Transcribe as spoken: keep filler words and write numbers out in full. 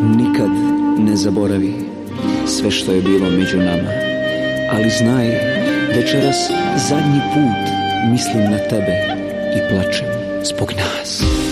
Nikad ne zaboravi sve što je bilo među nama, ali znaj, večeras zadnji put mislim na tebe i plačem zbog nas.